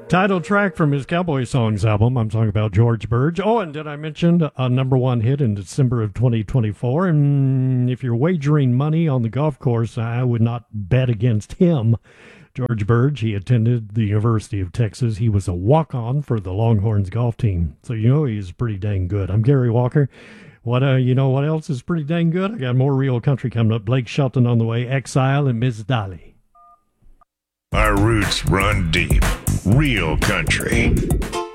Title track from his Cowboy Songs album. I'm talking about George Burge. Oh, and did I mention a number one hit in December of 2024? And if you're wagering money on the golf course, I would not bet against him. George Burge, he attended the University of Texas. He was a walk-on for the Longhorns golf team. So you know he's pretty dang good. I'm Gary Walker. You know what else is pretty dang good? I got more real country coming up. Blake Shelton on the way, Exile and Miss Dolly. Our roots run deep. Real country.